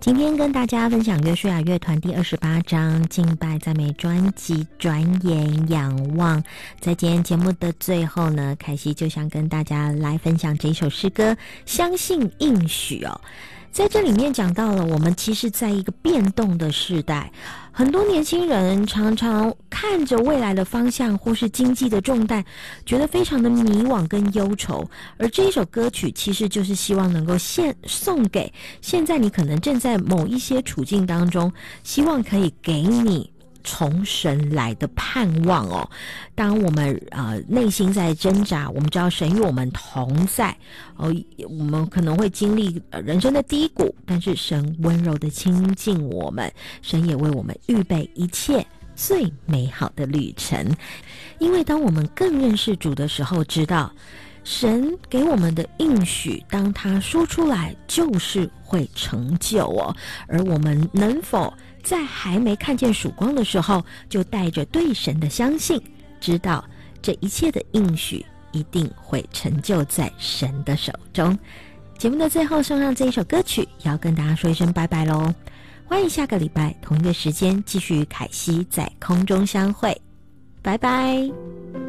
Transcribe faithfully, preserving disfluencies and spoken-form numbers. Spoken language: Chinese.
今天跟大家分享约书亚乐团第二十八章敬拜赞美专辑转眼仰望。在今天节目的最后呢，凯西就想跟大家来分享这一首诗歌相信应许哦。在这里面讲到了，我们其实在一个变动的时代，很多年轻人常常看着未来的方向或是经济的重担，觉得非常的迷惘跟忧愁。而这一首歌曲其实就是希望能够献送给现在你可能正在某一些处境当中，希望可以给你从神来的盼望哦。当我们呃内心在挣扎，我们知道神与我们同在哦，我们可能会经历、呃、人生的低谷，但是神温柔的亲近我们，神也为我们预备一切最美好的旅程。因为当我们更认识主的时候，知道神给我们的应许，当他说出来就是会成就哦。而我们能否在还没看见曙光的时候，就带着对神的相信，知道这一切的应许一定会成就在神的手中。节目的最后送上这一首歌曲，也要跟大家说一声拜拜咯。欢迎下个礼拜同一个时间继续与凯西在空中相会，拜拜。